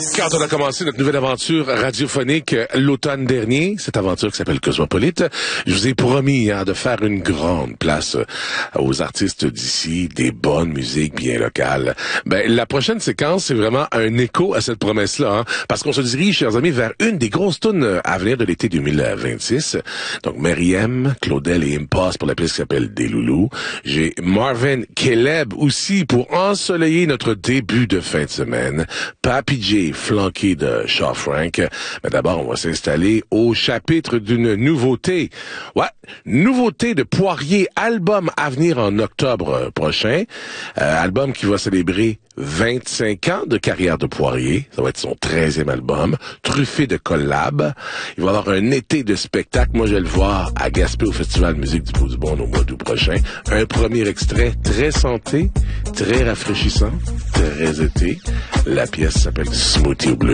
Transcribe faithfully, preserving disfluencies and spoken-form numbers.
Quand on a commencé notre nouvelle aventure radiophonique l'automne dernier, cette aventure qui s'appelle Cosmopolite, je vous ai promis hein, de faire une grande place aux artistes d'ici, des bonnes musiques bien locales. Ben, la prochaine séquence, c'est vraiment un écho à cette promesse-là, hein, parce qu'on se dirige, chers amis, vers une des grosses tunes à venir de l'été deux mille vingt-six. Donc, Meriem, Claudel et Impost pour la pièce qui s'appelle Des Loulous. J'ai Marvin Caleb aussi pour ensoleiller notre début de fin de semaine. Papi J, flanqué de Shaw Frank. Mais d'abord, on va s'installer au chapitre d'une nouveauté. Ouais, nouveauté de Poirier, album à venir en octobre prochain. Euh, album qui va célébrer vingt-cinq ans de carrière de Poirier. Ça va être son treizième album, truffé de collabs. Il va y avoir un été de spectacle. Moi, je vais le voir à Gaspé au Festival Musique du Beau du Bon au mois d'août prochain. Un premier extrait très santé, très rafraîchissant, très été. La pièce s'appelle Smoothie Bleu.